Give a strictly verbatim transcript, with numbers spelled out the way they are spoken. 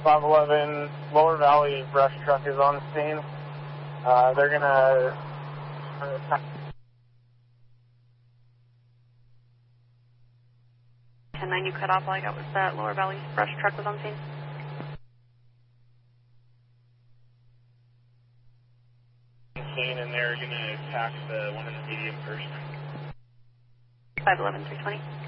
five eleven, Lower Valley brush truck is on the scene. Uh, they're gonna... ten nine, you cut off. All I got was that Lower Valley brush truck was on scene. Scene, and they're gonna attack the one in the medium first. five eleven, three twenty.